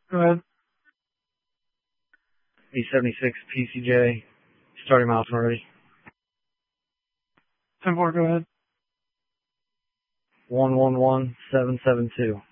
Go ahead. E76 PCJ, starting miles when ready. 10-4, go ahead. 111772.